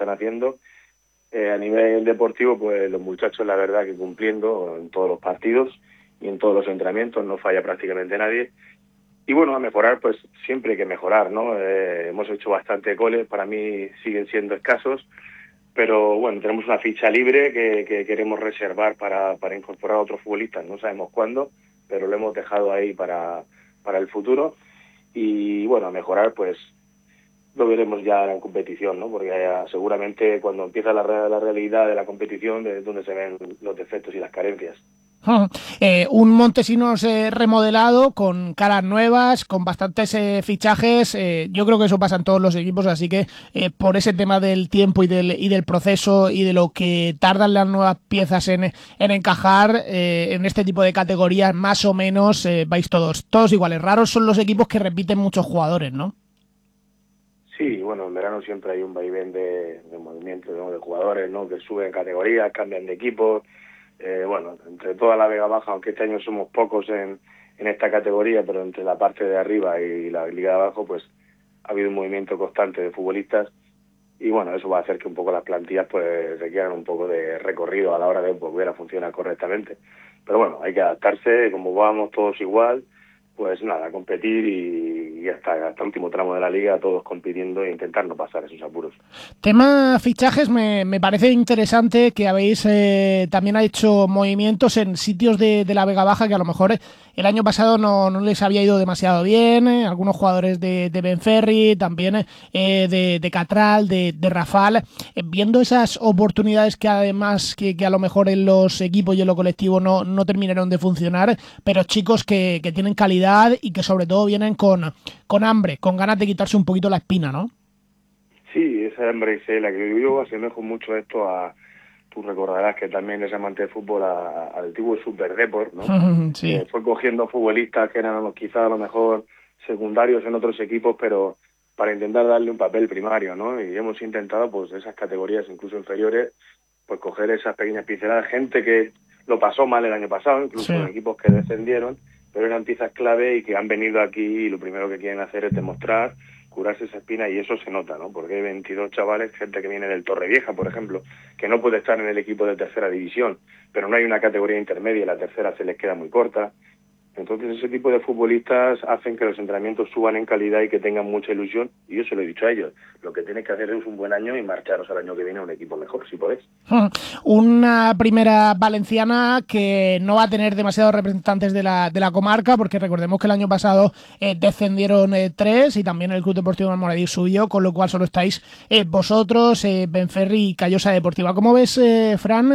están haciendo. A nivel deportivo, pues los muchachos, la verdad, que cumpliendo en todos los partidos y en todos los entrenamientos, no falla prácticamente nadie. Y bueno, a mejorar, pues siempre hay que mejorar, ¿no? Hemos hecho bastante goles, para mí siguen siendo escasos, pero bueno, tenemos una ficha libre que queremos reservar para incorporar a otros futbolistas, no sabemos cuándo, pero lo hemos dejado ahí para el futuro. Y bueno, a mejorar, pues lo veremos ya en competición, ¿no? Porque ya, seguramente cuando empieza la realidad de la competición es donde se ven los defectos y las carencias. Un Montesinos remodelado, con caras nuevas, con bastantes fichajes. Yo creo que eso pasa en todos los equipos, así que por ese tema del tiempo y del proceso y de lo que tardan las nuevas piezas en encajar en este tipo de categorías, más o menos vais todos iguales. Raros son los equipos que repiten muchos jugadores, ¿no? Sí, bueno, en verano siempre hay un vaivén de movimiento, ¿no? De jugadores, ¿no? Que suben categorías, cambian de equipo. Bueno, entre toda la Vega Baja, aunque este año somos pocos en esta categoría, pero entre la parte de arriba y la liga de abajo, pues ha habido un movimiento constante de futbolistas y bueno, eso va a hacer que un poco las plantillas pues requieran un poco de recorrido a la hora de volver a funcionar correctamente. Pero bueno, hay que adaptarse, como vamos todos igual, pues nada, competir y hasta el último tramo de la liga todos compitiendo e intentar no pasar esos apuros. Tema fichajes, me parece interesante que habéis también hecho movimientos en sitios de la Vega Baja que a lo mejor el año pasado no les había ido demasiado bien. Algunos jugadores de Benferri, también de Catral, de Rafal. Viendo esas oportunidades que además que a lo mejor en los equipos y en lo colectivo no terminaron de funcionar, pero chicos que tienen calidad y que sobre todo vienen con hambre, con ganas de quitarse un poquito la espina, ¿no? Sí, esa hambre y la que yo asemejo mucho esto a, tú recordarás que también es amante de fútbol al antiguo Super Deport, ¿no? Sí. Fue cogiendo futbolistas que eran quizás a lo mejor secundarios en otros equipos, pero para intentar darle un papel primario, ¿no? Y hemos intentado, pues, esas categorías incluso inferiores, pues coger esas pequeñas pinceladas, gente que lo pasó mal el año pasado, Sí. incluso en equipos que descendieron, pero eran piezas clave y que han venido aquí y lo primero que quieren hacer es demostrar, curarse esa espina, y eso se nota, ¿no? Porque hay 22 chavales, gente que viene del Torrevieja, por ejemplo, que no puede estar en el equipo de tercera división, pero no hay una categoría intermedia, la tercera se les queda muy corta. Entonces ese tipo de futbolistas hacen que los entrenamientos suban en calidad y que tengan mucha ilusión, y yo se lo he dicho a ellos, lo que tenéis que hacer es un buen año y marcharos al año que viene a un equipo mejor, si podéis. Una primera valenciana que no va a tener demasiados representantes de la comarca, porque recordemos que el año pasado descendieron 3 y también el Club Deportivo Almoradí subió, con lo cual solo estáis vosotros, Benferri y Callosa Deportiva. ¿Cómo ves, Fran,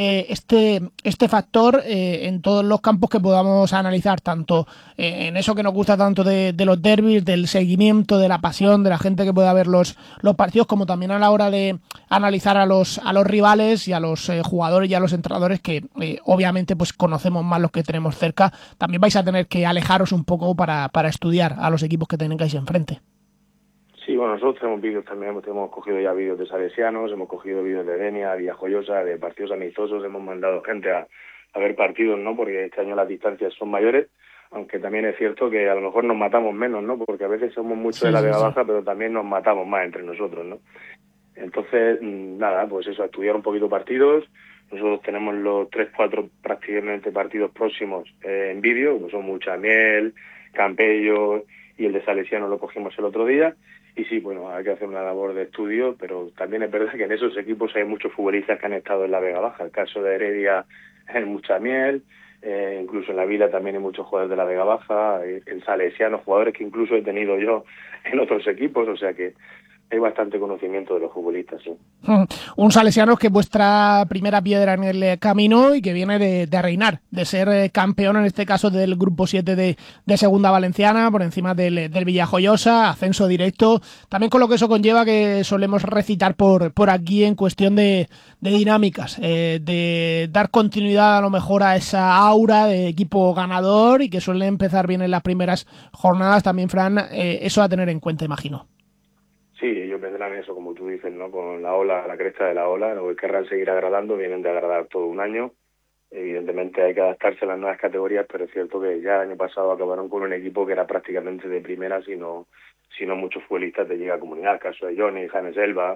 este factor en todos los campos que podamos analizar, tanto en eso que nos gusta tanto de los derbis, del seguimiento, de la pasión, de la gente que pueda ver los partidos, como también a la hora de analizar a los rivales y a los jugadores y a los entrenadores que obviamente pues conocemos más los que tenemos cerca? También vais a tener que alejaros un poco para estudiar a los equipos que tengáis enfrente. Sí, bueno, nosotros tenemos vídeos también, hemos cogido ya vídeos de salesianos, hemos cogido vídeos de Denia, Villajoyosa, de partidos amistosos, hemos mandado gente a ver partidos, ¿no? Porque este año las distancias son mayores, aunque también es cierto que a lo mejor nos matamos menos, ¿no? Porque a veces somos mucho de la Vega Sí. Baja, pero también nos matamos más entre nosotros, ¿no? Entonces, nada, pues eso, a estudiar un poquito partidos. Nosotros tenemos los 3, 4 prácticamente partidos próximos en vídeo, como son Muchamiel, Campello y el de Salesiano lo cogimos el otro día. Y sí, bueno, hay que hacer una labor de estudio, pero también es verdad que en esos equipos hay muchos futbolistas que han estado en la Vega Baja. El caso de Heredia en Muchamiel, incluso en la Vila también hay muchos jugadores de la Vega Baja, en Salesiano, jugadores que incluso he tenido yo en otros equipos, o sea que hay bastante conocimiento de los futbolistas, sí. Un Salesianos que vuestra primera piedra en el camino y que viene de reinar, de ser campeón en este caso del grupo 7 de Segunda Valenciana, por encima del Villajoyosa, ascenso directo, también con lo que eso conlleva, que solemos recitar por aquí en cuestión de dinámicas, de dar continuidad a lo mejor a esa aura de equipo ganador y que suele empezar bien en las primeras jornadas. También, Fran, eso a tener en cuenta, imagino. Sí, ellos vendrán eso, como tú dices, ¿no? Con la ola, la cresta de la ola, lo querrán seguir agradando, vienen de agradar todo un año. Evidentemente hay que adaptarse a las nuevas categorías, pero es cierto que ya el año pasado acabaron con un equipo que era prácticamente de primera, si no muchos futbolistas de Liga Comunidad, caso de Johnny, James Elba,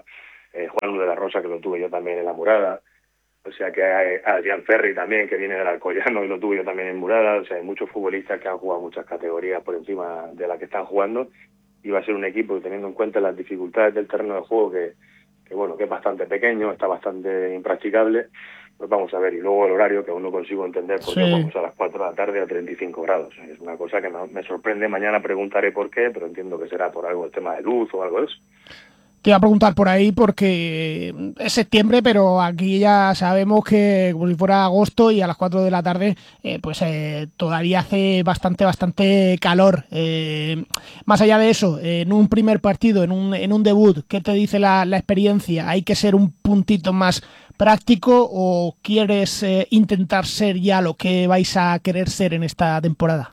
Juan de la Rosa, que lo tuve yo también en la Murada, o sea que hay Adrián Ferri también, que viene del Alcoyano y lo tuve yo también en Murada, o sea, hay muchos futbolistas que han jugado muchas categorías por encima de las que están jugando, y va a ser un equipo que, teniendo en cuenta las dificultades del terreno de juego, que bueno, que es bastante pequeño, está bastante impracticable, pues vamos a ver. Y luego el horario, que aún no consigo entender por qué jugamos a las 4 de la tarde a 35 grados. Es una cosa que me sorprende. Mañana preguntaré por qué, pero entiendo que será por algo, el tema de luz o algo de eso. Te iba a preguntar por ahí porque es septiembre, pero aquí ya sabemos que como si fuera agosto y a las 4 de la tarde todavía hace bastante calor. Más allá de eso, en un primer partido, en un debut, ¿qué te dice la experiencia? ¿Hay que ser un puntito más práctico o quieres intentar ser ya lo que vais a querer ser en esta temporada?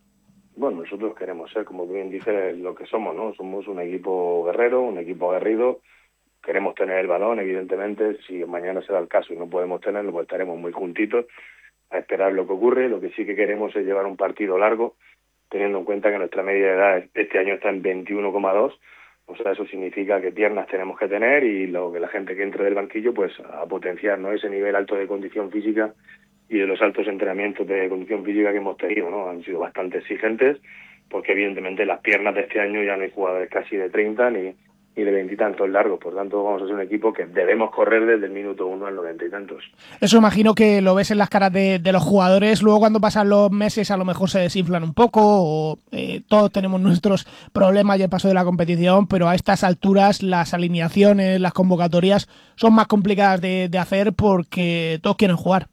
Bueno, nosotros queremos ser, como bien dices, lo que somos, ¿no? Somos un equipo guerrero, un equipo aguerrido. Queremos tener el balón, evidentemente. Si mañana se da el caso y no podemos tenerlo, pues estaremos muy juntitos a esperar lo que ocurre. Lo que sí que queremos es llevar un partido largo, teniendo en cuenta que nuestra media de edad este año está en 21,2. O sea, eso significa que piernas tenemos que tener, y lo que la gente que entre del banquillo, pues a potenciar, ¿no?, ese nivel alto de condición física y de los altos entrenamientos de condición física que hemos tenido, ¿no? Han sido bastante exigentes, porque evidentemente las piernas de este año ya no hay jugadores casi de 30 ni de 20 y tantos largos. Por tanto, vamos a ser un equipo que debemos correr desde el minuto 1 al 90 y tantos. Eso imagino que lo ves en las caras de los jugadores. Luego, cuando pasan los meses, a lo mejor se desinflan un poco, o todos tenemos nuestros problemas y el paso de la competición, pero a estas alturas las alineaciones, las convocatorias son más complicadas de hacer porque todos quieren jugar.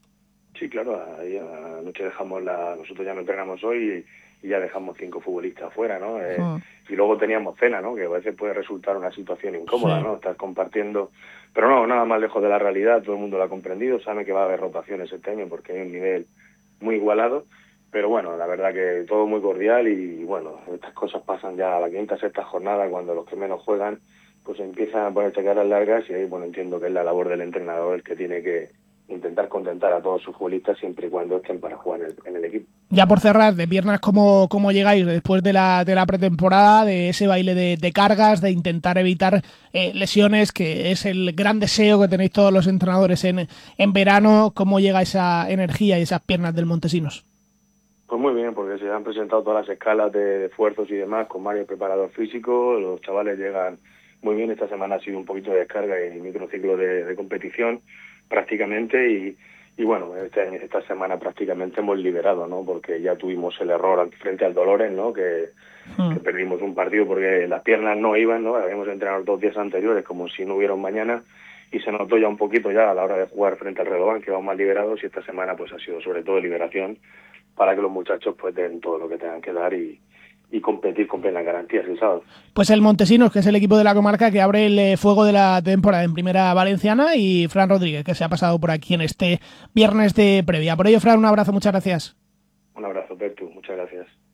Sí, claro, ahí anoche nosotros ya no entrenamos hoy y ya dejamos 5 futbolistas afuera, ¿no? Y luego teníamos cena, ¿no? Que a veces puede resultar una situación incómoda, sí, ¿no? Estar compartiendo, pero no, nada más lejos de la realidad. Todo el mundo lo ha comprendido, sabe que va a haber rotaciones este año porque hay un nivel muy igualado, pero bueno, la verdad que todo muy cordial, y bueno, estas cosas pasan ya a la quinta, sexta jornada, cuando los que menos juegan pues empiezan a ponerse caras largas, y ahí, bueno, entiendo que es la labor del entrenador el que tiene que intentar contentar a todos sus futbolistas siempre y cuando estén para jugar en el equipo. Ya por cerrar, de piernas, ¿cómo llegáis después de la pretemporada, de ese baile de cargas, de intentar evitar lesiones, que es el gran deseo que tenéis todos los entrenadores en verano? ¿Cómo llega esa energía y esas piernas del Montesinos? Pues muy bien, porque se han presentado todas las escalas de esfuerzos y demás con Mario, preparador físico. Los chavales llegan muy bien. Esta semana ha sido un poquito de descarga y microciclo de competición prácticamente, y bueno, esta semana prácticamente hemos liberado, ¿no? Porque ya tuvimos el error frente al Dolores, ¿no? Que perdimos un partido porque las piernas no iban, ¿no? Habíamos entrenado 2 días anteriores como si no hubiera un mañana, y se notó ya un poquito ya a la hora de jugar frente al Redobán que vamos más liberados, y esta semana pues ha sido sobre todo liberación para que los muchachos pues den todo lo que tengan que dar y competir con plenas garantías el sábado. Pues el Montesinos, que es el equipo de la comarca que abre el fuego de la temporada en Primera Valenciana, y Fran Rodríguez, que se ha pasado por aquí en este viernes de previa. Por ello, Fran, un abrazo, muchas gracias. Un abrazo, Pertu, muchas gracias.